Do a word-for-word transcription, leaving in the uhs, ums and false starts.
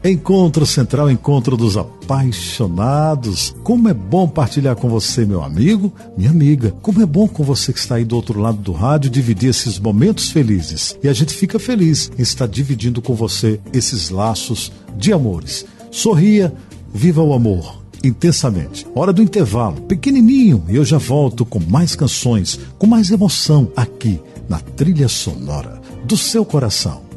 Encontro Central, encontro dos apaixonados. Como é bom partilhar com você, meu amigo, minha amiga. Como é bom com você que está aí do outro lado do rádio, dividir esses momentos felizes. E a gente fica feliz em estar dividindo com você esses laços de amores. Sorria, viva o amor intensamente. Hora do intervalo, pequenininho, e eu já volto com mais canções, com mais emoção aqui na trilha sonora do seu coração.